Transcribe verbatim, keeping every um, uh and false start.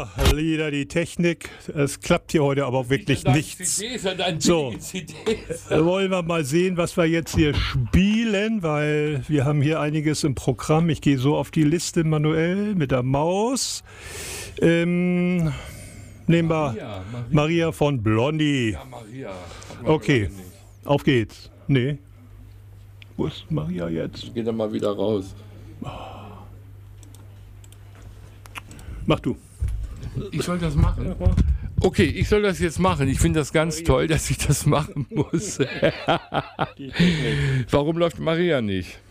Ja, Lieder, die Technik. Es klappt hier heute aber wirklich nichts. So, wollen wir mal sehen, was wir jetzt hier spielen, weil wir haben hier einiges im Programm. Ich gehe so auf die Liste manuell mit der Maus. Ähm, nehmen wir Maria, Maria. Maria von Blondie. Ja, Maria. Okay, auf geht's. Nee. Wo ist Maria jetzt? Geht dann mal wieder raus. Mach du. Ich soll das machen? Okay, ich soll das jetzt machen. Ich finde das ganz toll, dass ich das machen muss. Warum läuft Maria nicht?